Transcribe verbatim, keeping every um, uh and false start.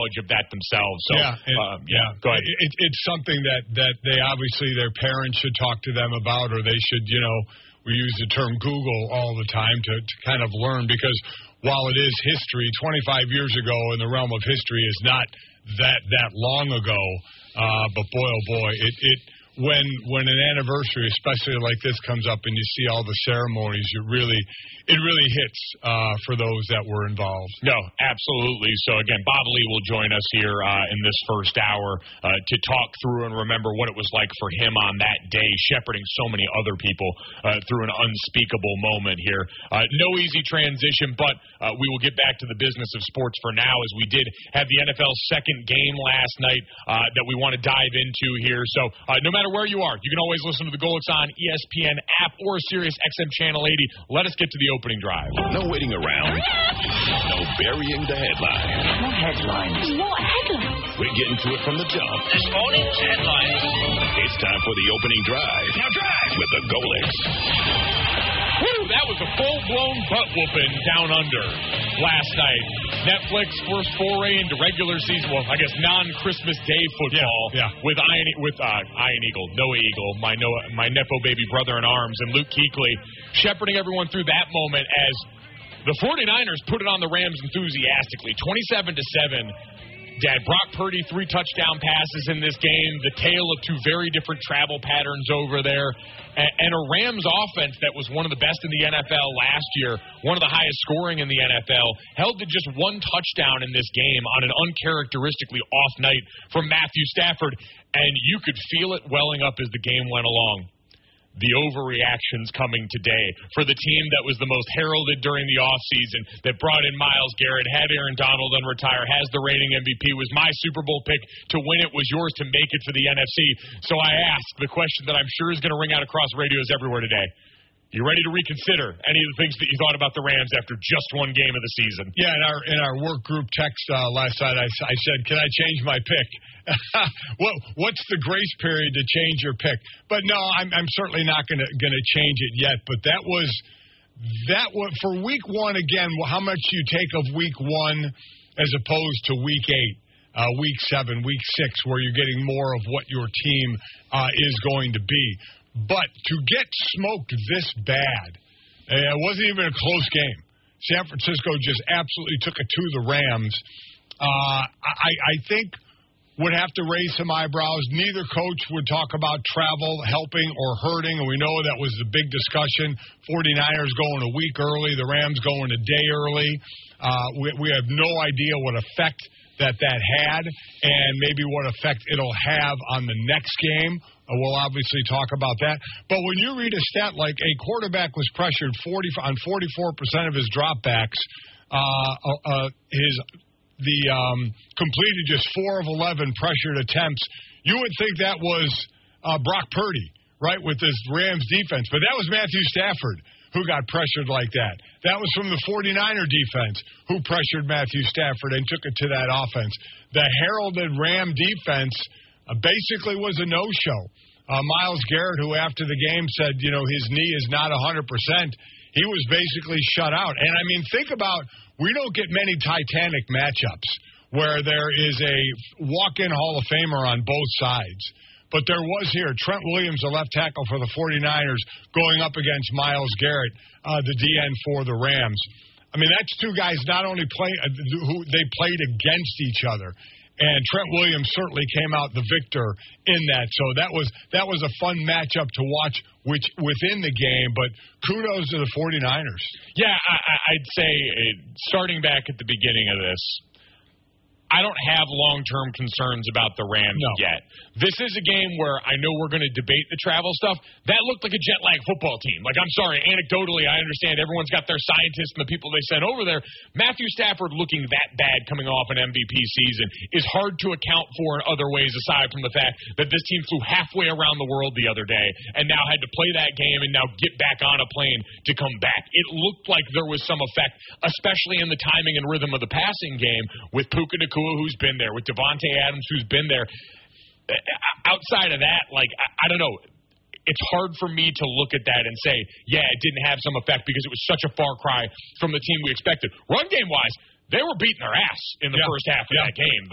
knowledge of that themselves. So, yeah, it, uh, yeah, yeah, go ahead. It, it's something that, that they obviously, their parents should talk to them about, or they should, you know, we use the term Google all the time to, to kind of learn, because while it is history, twenty-five years ago in the realm of history is not that that long ago. Uh, but boy, oh boy, it, it when when an anniversary, especially like this, comes up and you see all the ceremonies, it really it really hits uh, for those that were involved. No, absolutely. So again, Bob Lee will join us here uh, in this first hour uh, to talk through and remember what it was like for him on that day, shepherding so many other people uh, through an unspeakable moment here. Uh, no easy transition, but uh, we will get back to the business of sports for now, as we did have the N F L's second game last night uh, that we want to dive into here. So uh, no matter where you are, you can always listen to the Golics on E S P N app or Sirius X M Channel eighty. Let us get to the opening drive. No waiting around. No burying the headlines. What headlines? What headlines? We're getting to it from the jump. This morning's headlines. It's time for the opening drive. Now drive! With the Golics. Woo, that was a full-blown butt-whooping down under last night. Netflix first foray into regular season, well, I guess non-Christmas Day football yeah, yeah. with Ian, with uh, Ian Eagle, Noah Eagle, my Noah, my Nepo baby brother in arms, and Luke Kuechly, shepherding everyone through that moment as the 49ers put it on the Rams enthusiastically, twenty-seven to seven. Dad, Brock Purdy, three touchdown passes in this game, the tale of two very different travel patterns over there, and, and a Rams offense that was one of the best in the N F L last year, one of the highest scoring in the N F L, held to just one touchdown in this game on an uncharacteristically off night from Matthew Stafford, and you could feel it welling up as the game went along. The overreactions coming today for the team that was the most heralded during the offseason, that brought in Myles Garrett, had Aaron Donald unretire, has the reigning M V P, was my Super Bowl pick to win it, was yours to make it for the N F C. So I ask the question that I'm sure is going to ring out across radios everywhere today. You ready to reconsider any of the things that you thought about the Rams after just one game of the season? Yeah, in our in our work group text uh, last night, I, I said, can I change my pick? what What's the grace period to change your pick? But no, I'm I'm certainly not going to going to change it yet. But that was that was for week one again. How much you take of week one as opposed to week eight, uh, week seven, week six, where you're getting more of what your team uh, is going to be. But to get smoked this bad, it wasn't even a close game. San Francisco just absolutely took it to the Rams. Uh, I, I think would have to raise some eyebrows. Neither coach would talk about travel helping or hurting, and we know that was the big discussion. 49ers going a week early, the Rams going a day early. Uh, we, we have no idea what effect that that had, and maybe what effect it'll have on the next game. Uh, we'll obviously talk about that. But when you read a stat like a quarterback was pressured forty on forty-four percent of his dropbacks, uh, uh, his the um, completed just four of eleven pressured attempts, you would think that was uh, Brock Purdy, right, with this Rams defense. But that was Matthew Stafford who got pressured like that. That was from the 49er defense who pressured Matthew Stafford and took it to that offense. The heralded Ram defense uh, basically was a no-show. Uh, Myles Garrett, who after the game said, you know, his knee is not one hundred percent, he was basically shut out. And, I mean, think about, we don't get many Titanic matchups where there is a walk-in Hall of Famer on both sides. But there was here, Trent Williams, a left tackle for the 49ers, going up against Myles Garrett, uh, the D N for the Rams. I mean, that's two guys not only play, uh, who they played against each other. And Trent Williams certainly came out the victor in that. So that was that was a fun matchup to watch which within the game. But kudos to the 49ers. Yeah, I, I'd say uh, starting back at the beginning of this, I don't have long-term concerns about the Rams no. yet. This is a game where I know we're going to debate the travel stuff. That looked like a jet-lag football team. Like, I'm sorry, anecdotally, I understand everyone's got their scientists and the people they sent over there. Matthew Stafford looking that bad coming off an M V P season is hard to account for in other ways aside from the fact that this team flew halfway around the world the other day and now had to play that game and now get back on a plane to come back. It looked like there was some effect, especially in the timing and rhythm of the passing game with Puka Nacua, who's been there, with Devontae Adams, who's been there. Outside of that, like, I, I don't know. It's hard for me to look at that and say, yeah, it didn't have some effect because it was such a far cry from the team we expected. Run game-wise, they were beating their ass in the yeah. first half of yeah. that game.